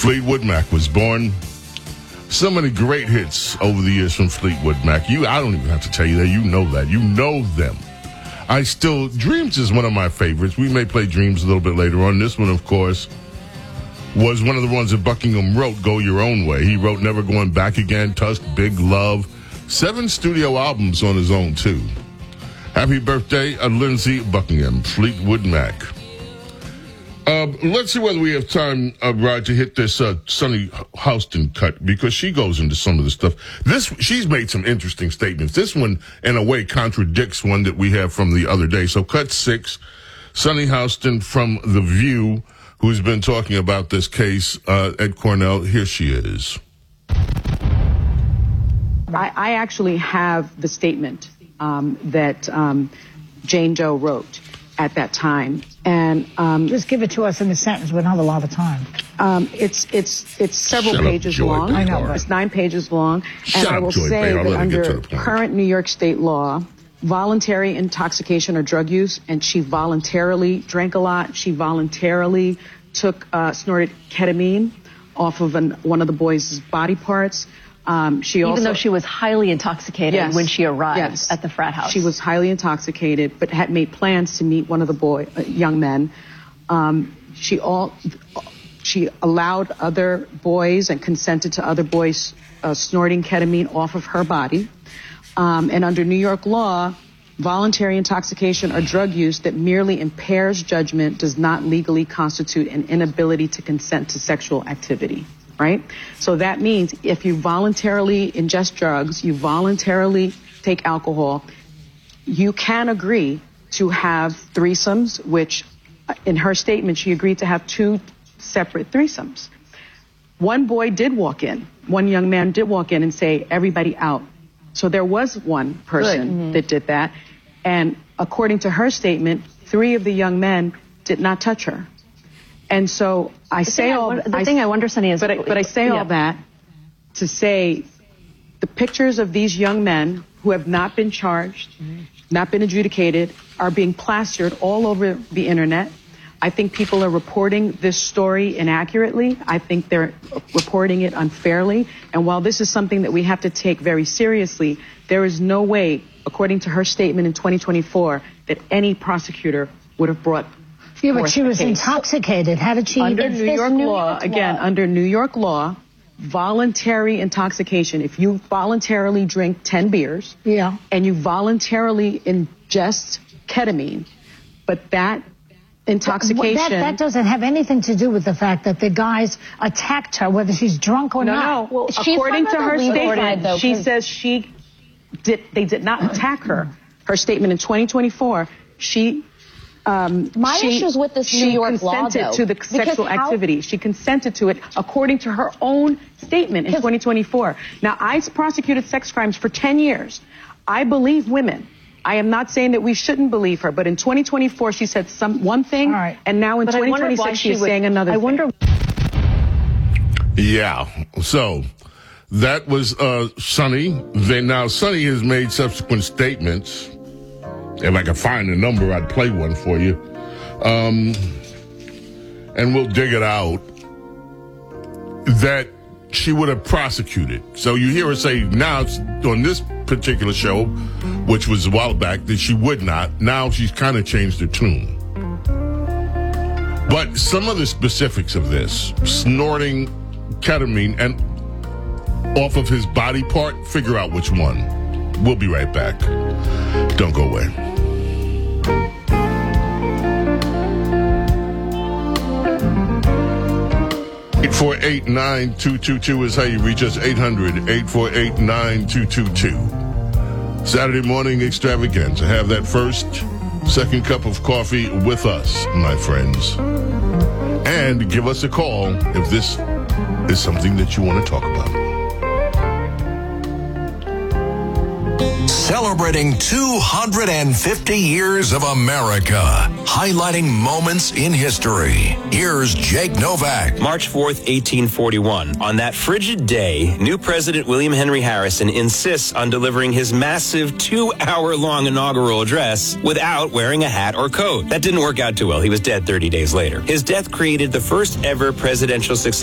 Fleetwood Mac was born. So many great hits over the years from Fleetwood Mac. I don't even have to tell you that. You know that. You know them. Dreams is one of my favorites. We may play Dreams a little bit later on. This one, of course, was one of the ones that Buckingham wrote, Go Your Own Way. He wrote Never Going Back Again, Tusk, Big Love. 7 studio albums on his own, too. Happy birthday, Lindsey Buckingham, Fleetwood Mac. Let's see whether we have time, Rod, to hit this Sunny Houston cut, because she goes into some of the stuff. She's made some interesting statements. This one, in a way, contradicts one that we have from the other day. So cut 6, Sunny Houston from The View, who's been talking about this case at Cornell. Here she is. I actually have the statement that Jane Doe wrote at that time, and just give it to us in a sentence. We don't have a lot of time. It's several pages long. I know, it's 9 pages long, and I will say that under current New York State law, voluntary intoxication or drug use, and she voluntarily drank a lot. She voluntarily snorted ketamine off of one of the boys' body parts. Even though she was highly intoxicated when she arrived at the frat house. She was highly intoxicated, but had made plans to meet one of the young men. She allowed other boys and consented to other boys snorting ketamine off of her body. And under New York law, voluntary intoxication or drug use that merely impairs judgment does not legally constitute an inability to consent to sexual activity. Right? So that means if you voluntarily ingest drugs, you voluntarily take alcohol, you can agree to have threesomes, which in her statement, she agreed to have 2 separate threesomes. One young man did walk in and say, everybody out. So there was one person that did that. And according to her statement, 3 of the young men did not touch her. And so I say all that to say the pictures of these young men who have not been charged, not been adjudicated, are being plastered all over the internet. I think people are reporting this story inaccurately. I think they're reporting it unfairly. And while this is something that we have to take very seriously, there is no way, according to her statement in 2024, that any prosecutor would have brought. Yeah, but she was intoxicated. How did she? Under New York law, under New York law, voluntary intoxication, if you voluntarily drink 10 beers and you voluntarily ingest ketamine, but that intoxication... That doesn't have anything to do with the fact that the guys attacked her, whether she's drunk or not. No, well, according to her statement, she says they did not attack her. Her statement in 2024, my issues with this New York law, though, she consented to the sexual activity. She consented to it according to her own statement in 2024. Now, I prosecuted sex crimes for 10 years. I believe women. I am not saying that we shouldn't believe her, but in 2024 she said one thing, and now in 2026 she's saying another thing. Yeah, so that was Sunny. Now Sunny has made subsequent statements. If I could find a number, I'd play one for you. And we'll dig it out. That she would have prosecuted. So you hear her say now on this particular show, which was a while back, that she would not. Now she's kind of changed her tune. But some of the specifics of this, snorting ketamine and off of his body part, figure out which one. We'll be right back. Don't go away. Eight 848-9222 is how you reach us. 800-848-9222. Saturday morning extravaganza. Have that second cup of coffee with us, my friends. And give us a call if this is something that you want to talk about. Celebrating 250 years of America, highlighting moments in history. Here's Jake Novak. March 4th, 1841. On that frigid day, new President William Henry Harrison insists on delivering his massive 2-hour-long inaugural address without wearing a hat or coat. That didn't work out too well. He was dead 30 days later. His death created the first ever presidential succession